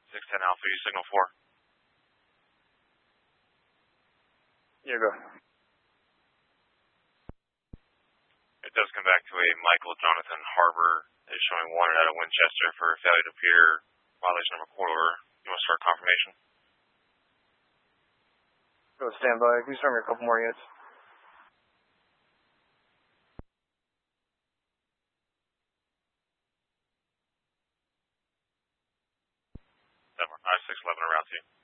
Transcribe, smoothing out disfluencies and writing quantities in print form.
610 Alpha, you signal 4. Yeah, go. It does come back to a Michael Jonathan Harbor is showing wanted out of Winchester for failure to appear, violation of a court order. You want to start confirmation? Go stand by. Can you start me a couple more units? 611 around to you.